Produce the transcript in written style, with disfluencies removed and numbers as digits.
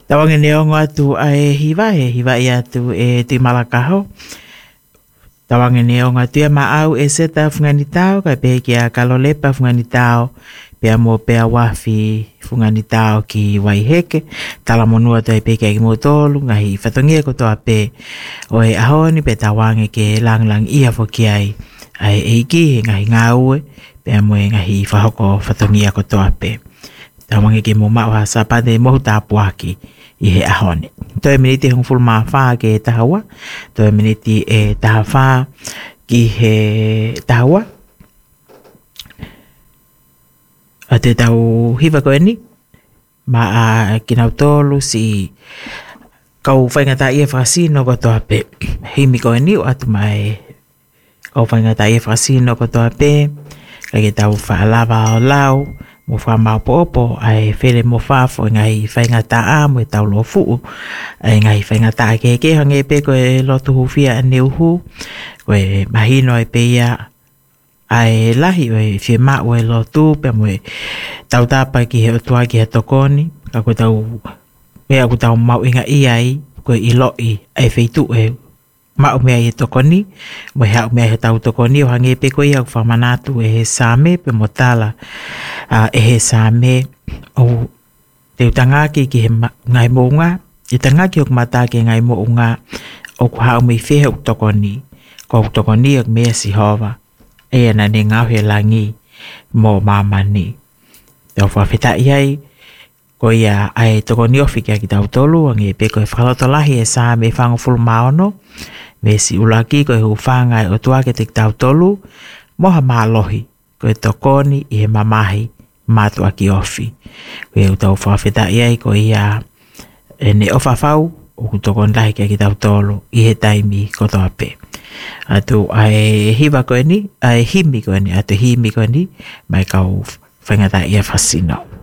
Tawange neongo atu ai hiva atu e te malakaho. Tawange neongo atu e maau e seta fungani tau, kai pe ki a kalolepa fungani tau, pea mo pea wafi fungani tau ki waiheke, tala monua tai pe ki a motolu, ngahi fatongia kotoa pe, o e ahoni pe tawange ke lang ia fo ki ai eiki, ngahi ngaue, pea mo e ngahi fahoko fatongia kotoa pe. Tawange ke mo maua sapade mohu tapuaki i he ahone. Toi miniti hong fulu maa whaa ke tahawa. Toi miniti e taha ki he tahawa. A te tau hiva koe ni. Ma a kinau tolu si kau whaingata ia whakasino kotoa pe. Himi koe ni o atu mai kau whaingata ia whakasino kotoa pe. Kake tau whaalawa o lau. Mo whamau popo ai where mo whafo ngai whaingata a mo e tau lo fuu ai ngai whaingata a keke hange pe koe lotu hufia a neuhu koe mahino e peia ai lahi oe whie mau e lotu pe mo e tau tapa ki he otua ki he tokoni ka koe tau mea ku tau mau inga iai koe i loi ai wheitu e mau mea i tokoni mo hea mea he tau tokoni o hange pe koe i au whamanatu e he same pe mo tala e he same o te utangaki ki he ngai mounga i tangaki o kumata ke ngai mounga o ku hao mei whehe u tokoni ko u tokoni o mea si hova e ana ne ngau he langi mo mamani te o whawhita iai ko ia ai tokoni ofi kia ki tau tolu ange pe koe whalotolahi e same whango fulu maono me si ulaki koe hu whangai o tuake te tau tolu moha maalohi koe tokoni i he mamahi mātua ki ofi. Koe u tau whawheta iai ko ia e ne ofafau o ku tokoni lahi kia ki tau tolu i he taimi kotoa pe. Atu ai hiva koe ni, ai himi koe ni, atu himi koe ni, mai kau whaingata ia whasino.